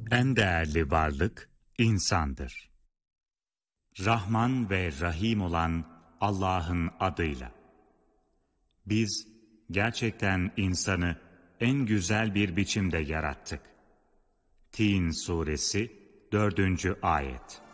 En değerli varlık insandır. Rahman ve Rahim olan Allah'ın adıyla. Biz gerçekten insanı en güzel bir biçimde yarattık. Tin Suresi 4. Ayet.